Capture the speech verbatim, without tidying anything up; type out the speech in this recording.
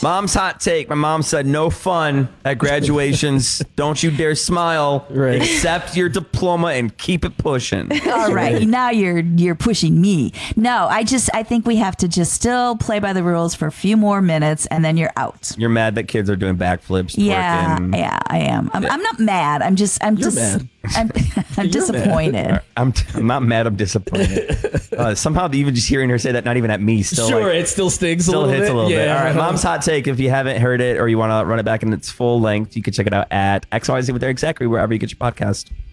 Mom's hot take. My mom said no fun at graduations. Don't you dare smile. Right. Accept your diploma and keep it pushing. All right, now you're you're pushing me. No, I just I think we have to just still play by the rules for a few more minutes, and then you're out. You're mad that kids are doing backflips. Yeah, twerking. yeah, I am. I'm, I'm not mad. I'm just I'm You're just mad. I'm I'm disappointed. I'm, I'm not mad. I'm disappointed. uh, somehow, even just hearing her say that, not even at me, still Sure, like, it still stings still a little hits bit. a little yeah. bit. All right, Mom's hot take. If you haven't heard it or you want to run it back in its full length, you can check it out at X Y Z with Eric Zachary, wherever you get your podcast.